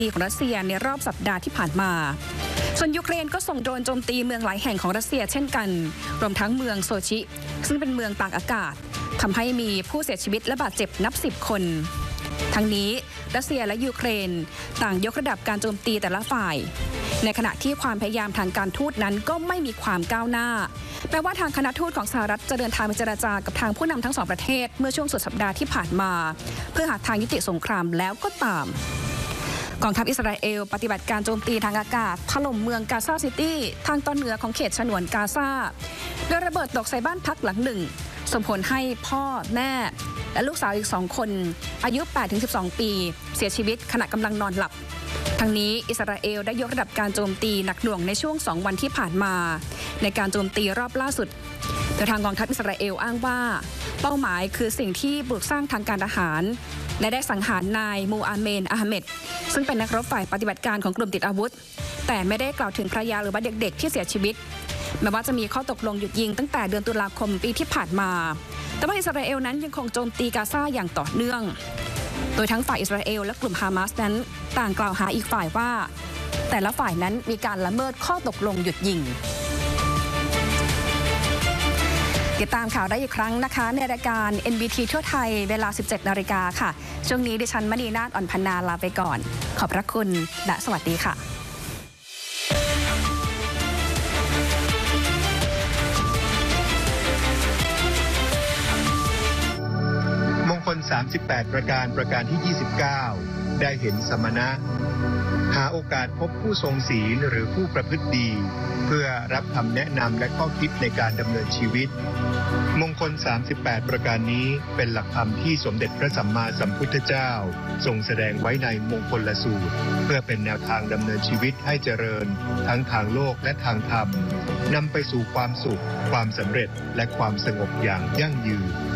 ของรัสเซียในรอบสัปดาห์ที่ผ่านมาส่วนยูเครนก็ส่งโดรนโจมตีเมืองหลายแห่งของรัสเซียเช่นกันรวมทั้งเมืองโซชิซึ่งเป็นเมืองตากอากาศทำให้มีผู้เสียชีวิตและบาดเจ็บนับ10 คนทั้งนี้รัสเซียและยูเครนต่างยกระดับการโจมตีแต่ละฝ่ายในขณะที่ความพยายามทางการทูตนั้นก็ไม่มีความก้าวหน้าแม้ว่าทางคณะทูตของสหรัฐจะเดินทางไปเจรจากับทางผู้นำทั้งสองประเทศเมื่อช่วงสุดสัปดาห์ที่ผ่านมาเพื่อหาทางยุติสงครามแล้วก็ตามกองทัพอิสราเอลปฏิบัติการโจมตีทางอากาศถล่มเมืองกาซาซิตี้ทางตอนเหนือของเขตฉนวนกาซาโดยระเบิดตกใส่บ้านพักหลังหนึ่งส่งผลให้พ่อแม่และลูกสาวอีก2 คนอายุ 8-12 ปีเสียชีวิตขณะกำลังนอนหลับทั้งนี้อิสราเอลได้ยกระดับการโจมตีหนักหน่วงในช่วง2 วันที่ผ่านมาในการโจมตีรอบล่าสุดโดยทางกองทัพอิสราเอลอ้างว่าเป้าหมายคือสิ่งที่ปลุกสร้างทางการทหารและได้สังหารนายมูอาเมนอาเมดซึ่งเป็นนักรบฝ่ายปฏิบัติการของกลุ่มติดอาวุธแต่ไม่ได้กล่าวถึงภรรยาหรือว่าเด็กๆที่เสียชีวิตแม้ว่าจะมีข้อตกลงหยุดยิงตั้งแต่เดือนตุลาคมปีที่ผ่านมาแต่ว่าอิสราเอลนั้นยังคงโจมตีกาซาอย่างต่อเนื่องโดยทั้งฝ่ายอิสราเอลและกลุ่มฮามาสนั้นต่างกล่าวหาอีกฝ่ายว่าแต่ละฝ่ายนั้นมีการละเมิดข้อตกลงหยุดยิงติดตามข่าวได้อีกครั้งนะคะในรายการ NBT ทั่วไทยเวลา 17 นาฬิกาค่ะช่วงนี้ดิฉันมณีนาฏอ่อนพนาลาไปก่อนขอบพระคุณและสวัสดีค่ะมงคล38 ประการที่ 29 ได้เห็นสมณะหาโอกาสพบผู้ทรงศีลหรือผู้ประพฤติดีเพื่อรับคำแนะนำและข้อคิดในการดำเนินชีวิตมงคล38 ประการนี้เป็นหลักธรรมที่สมเด็จพระสัมมาสัมพุทธเจ้าทรงแสดงไว้ในมงคลสูตรเพื่อเป็นแนวทางดำเนินชีวิตให้เจริญทั้งทางโลกและทางธรรมนำไปสู่ความสุขความสำเร็จและความสงบอย่างยั่งยืน